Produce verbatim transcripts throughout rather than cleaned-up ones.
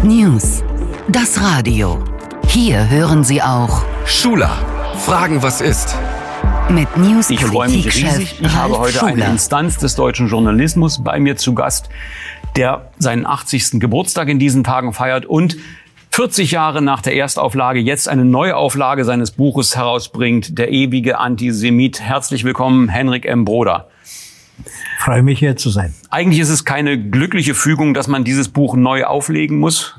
News. Das Radio. Hier hören Sie auch Schuler. Fragen, was ist? Mit News. Ich freue mich riesig. Ich habe heute Schuler. eine Instanz des deutschen Journalismus bei mir zu Gast, der seinen achtzigsten Geburtstag in diesen Tagen feiert und vierzig Jahre nach der Erstauflage jetzt eine Neuauflage seines Buches herausbringt, Der ewige Antisemit. Herzlich willkommen, Henrik M. Broder. Ich freue mich, hier zu sein. Eigentlich ist es keine glückliche Fügung, dass man dieses Buch neu auflegen muss.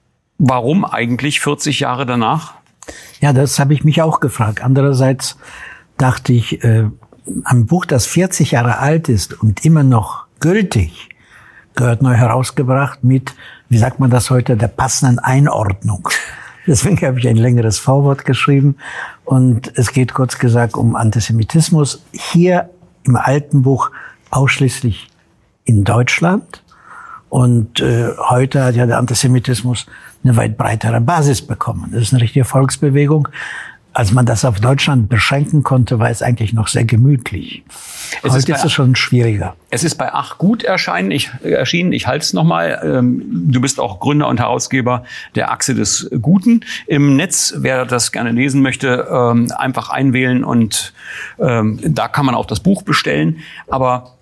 Warum eigentlich vierzig Jahre danach? Ja, das habe ich mich auch gefragt. Andererseits dachte ich, äh, ein Buch, das vierzig Jahre alt ist und immer noch gültig, gehört neu herausgebracht mit, wie sagt man das heute, der passenden Einordnung. Deswegen habe ich ein längeres Vorwort geschrieben. Und es geht kurz gesagt um Antisemitismus. Hier im alten Buch ausschließlich in Deutschland. Und äh, heute hat ja der Antisemitismus eine weit breitere Basis bekommen. Das ist eine richtige Volksbewegung. Als man das auf Deutschland beschränken konnte, war es eigentlich noch sehr gemütlich. Es Heute ist, bei, ist es schon schwieriger. Es ist bei Ach Gut erschienen. Ich, erschienen. ich halte es nochmal. Ähm, du bist auch Gründer und Herausgeber der Achse des Guten im Netz. Wer das gerne lesen möchte, ähm, einfach einwählen und ähm, da kann man auch das Buch bestellen. Aber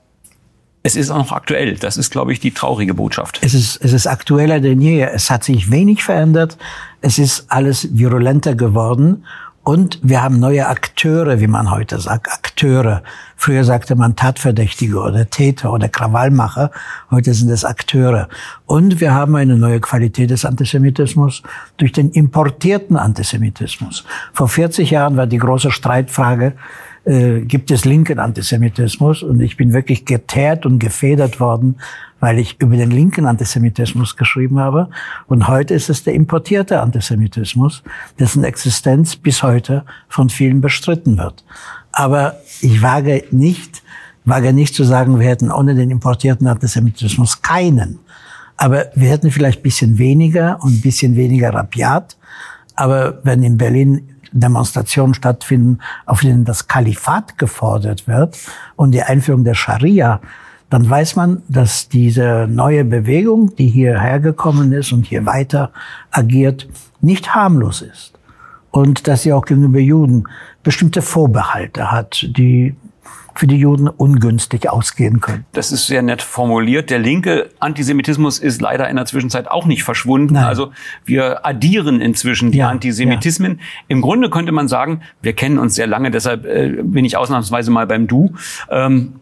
es ist auch noch aktuell. Das ist, glaube ich, die traurige Botschaft. Es ist, es ist aktueller denn je. Es hat sich wenig verändert. Es ist alles virulenter geworden. Und wir haben neue Akteure, wie man heute sagt, Akteure. Früher sagte man Tatverdächtige oder Täter oder Krawallmacher. Heute sind es Akteure. Und wir haben eine neue Qualität des Antisemitismus durch den importierten Antisemitismus. Vor vierzig Jahren war die große Streitfrage, äh, gibt es linken Antisemitismus? Und ich bin wirklich geteert und gefedert worden, weil ich über den linken Antisemitismus geschrieben habe. Und heute ist es der importierte Antisemitismus, dessen Existenz bis heute von vielen bestritten wird. Aber ich wage nicht, wage nicht zu sagen, wir hätten ohne den importierten Antisemitismus keinen. Aber wir hätten vielleicht ein bisschen weniger und ein bisschen weniger rabiat. Aber wenn in Berlin Demonstrationen stattfinden, auf denen das Kalifat gefordert wird und die Einführung der Scharia, dann weiß man, dass diese neue Bewegung, die hierher gekommen ist und hier weiter agiert, nicht harmlos ist. Und dass sie auch gegenüber Juden bestimmte Vorbehalte hat, die für die Juden ungünstig ausgehen können. Das ist sehr nett formuliert. Der linke Antisemitismus ist leider in der Zwischenzeit auch nicht verschwunden. Nein. Also wir addieren inzwischen die ja, Antisemitismen. Ja. Im Grunde könnte man sagen, wir kennen uns sehr lange, deshalb äh, bin ich ausnahmsweise mal beim Du. Ähm,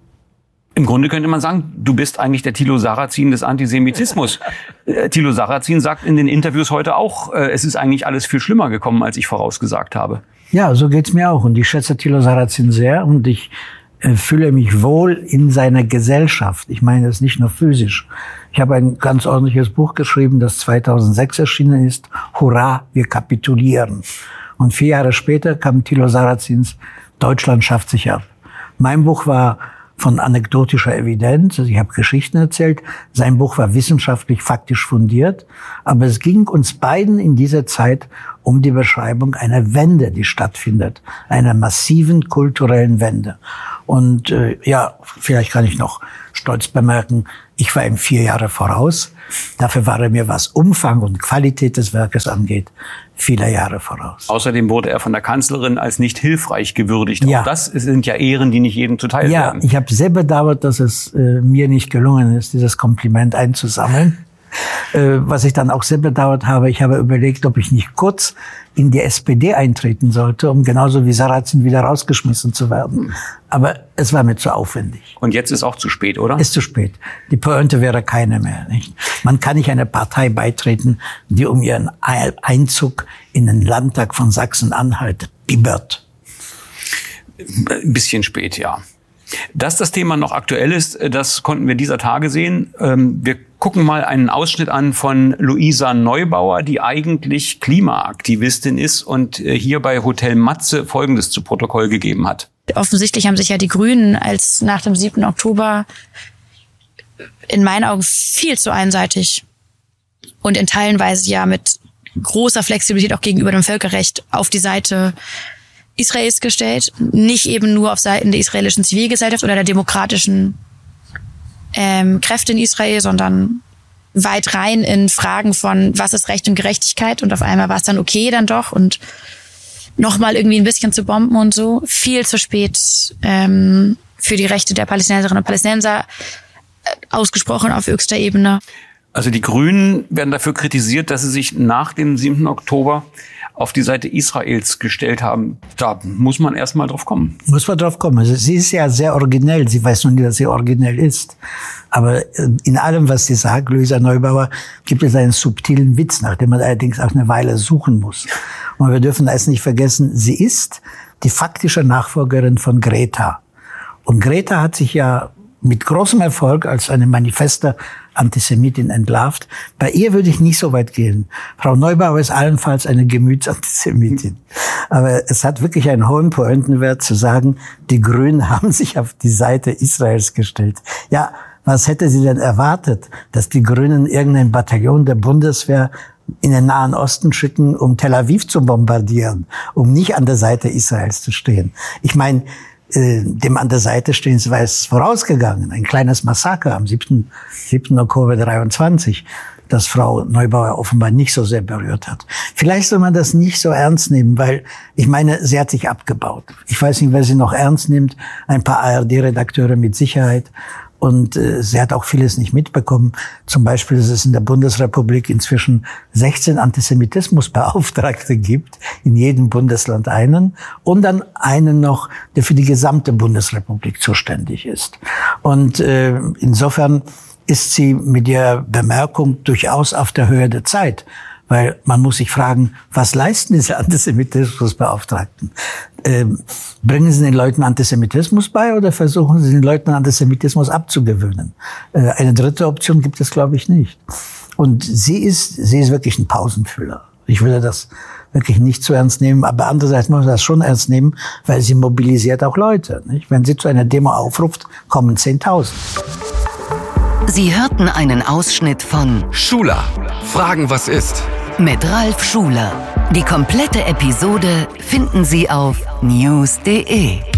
Im Grunde könnte man sagen, du bist eigentlich der Thilo Sarrazin des Antisemitismus. äh, Thilo Sarrazin sagt in den Interviews heute auch, äh, es ist eigentlich alles viel schlimmer gekommen, als ich vorausgesagt habe. Ja, so geht's mir auch. Und ich schätze Thilo Sarrazin sehr und ich äh, fühle mich wohl in seiner Gesellschaft. Ich meine das nicht nur physisch. Ich habe ein ganz ordentliches Buch geschrieben, das zweitausendsechs erschienen ist. Hurra, wir kapitulieren. Und vier Jahre später kam Thilo Sarrazins Deutschland schafft sich ab. Mein Buch war von anekdotischer Evidenz. Also ich habe Geschichten erzählt. Sein Buch war wissenschaftlich, faktisch fundiert. Aber es ging uns beiden in dieser Zeit um die Beschreibung einer Wende, die stattfindet. Einer massiven kulturellen Wende. Und äh, ja, vielleicht kann ich noch stolz bemerken, ich war ihm vier Jahre voraus. Dafür war er mir, was Umfang und Qualität des Werkes angeht, viele Jahre voraus. Außerdem wurde er von der Kanzlerin als nicht hilfreich gewürdigt. Ja. Auch das sind ja Ehren, die nicht jedem zuteil ja, werden. Ja, ich habe sehr bedauert, dass es äh, mir nicht gelungen ist, dieses Kompliment einzusammeln. Äh, was ich dann auch sehr bedauert habe, ich habe überlegt, ob ich nicht kurz in die S P D eintreten sollte, um genauso wie Sarrazin wieder rausgeschmissen zu werden. Aber es war mir zu aufwendig. Und jetzt ist auch zu spät, oder? Ist zu spät. Die Pointe wäre keine mehr. Nicht? Man kann nicht einer Partei beitreten, die um ihren Einzug in den Landtag von Sachsen-Anhalt bibbert. Ein bisschen spät, ja. Dass das Thema noch aktuell ist, das konnten wir dieser Tage sehen. Wir gucken mal einen Ausschnitt an von Luisa Neubauer, die eigentlich Klimaaktivistin ist und hier bei Hotel Matze Folgendes zu Protokoll gegeben hat. Offensichtlich haben sich ja die Grünen als nach dem siebten Oktober in meinen Augen viel zu einseitig und in Teilenweise ja mit großer Flexibilität auch gegenüber dem Völkerrecht auf die Seite Israels gestellt, nicht eben nur auf Seiten der israelischen Zivilgesellschaft oder der demokratischen ähm, Kräfte in Israel, sondern weit rein in Fragen von, was ist Recht und Gerechtigkeit, und auf einmal war es dann okay dann doch und nochmal irgendwie ein bisschen zu bomben und so. Viel zu spät ähm, für die Rechte der Palästinenserinnen und Palästinenser äh, ausgesprochen auf höchster Ebene. Also die Grünen werden dafür kritisiert, dass sie sich nach dem siebten Oktober auf die Seite Israels gestellt haben. Da muss man erst mal drauf kommen. Muss man drauf kommen. Also sie ist ja sehr originell. Sie weiß nur nicht, dass sie originell ist. Aber in allem, was sie sagt, Luisa Neubauer, gibt es einen subtilen Witz, nach dem man allerdings auch eine Weile suchen muss. Und wir dürfen eines nicht vergessen, sie ist die faktische Nachfolgerin von Greta. Und Greta hat sich ja mit großem Erfolg als eine manifeste Antisemitin entlarvt. Bei ihr würde ich nicht so weit gehen. Frau Neubauer ist allenfalls eine Gemütsantisemitin. Aber es hat wirklich einen hohen Pointenwert zu sagen, die Grünen haben sich auf die Seite Israels gestellt. Ja, was hätte sie denn erwartet, dass die Grünen irgendein Bataillon der Bundeswehr in den Nahen Osten schicken, um Tel Aviv zu bombardieren, um nicht an der Seite Israels zu stehen? Ich meine, dem an der Seite stehen, war es vorausgegangen. Ein kleines Massaker am siebten Oktober dreiundzwanzig, das Frau Neubauer offenbar nicht so sehr berührt hat. Vielleicht soll man das nicht so ernst nehmen, weil, ich meine, sie hat sich abgebaut. Ich weiß nicht, wer sie noch ernst nimmt. Ein paar A R D-Redakteure mit Sicherheit. Und äh, sie hat auch vieles nicht mitbekommen. Zum Beispiel, dass es in der Bundesrepublik inzwischen sechzehn Antisemitismusbeauftragte gibt, in jedem Bundesland einen, und dann einen noch, der für die gesamte Bundesrepublik zuständig ist. Und äh, insofern ist sie mit der Bemerkung durchaus auf der Höhe der Zeit. Weil man muss sich fragen, was leisten diese Antisemitismusbeauftragten? Ähm, bringen sie den Leuten Antisemitismus bei oder versuchen sie den Leuten Antisemitismus abzugewöhnen? Äh, eine dritte Option gibt es, glaube ich, nicht. Und sie ist, sie ist wirklich ein Pausenfüller. Ich würde das wirklich nicht zu ernst nehmen, aber andererseits muss man das schon ernst nehmen, weil sie mobilisiert auch Leute, nicht? Wenn sie zu einer Demo aufruft, kommen zehntausend. Sie hörten einen Ausschnitt von Schula. Fragen, was ist? Mit Ralf Schuler. Die komplette Episode finden Sie auf news punkt de.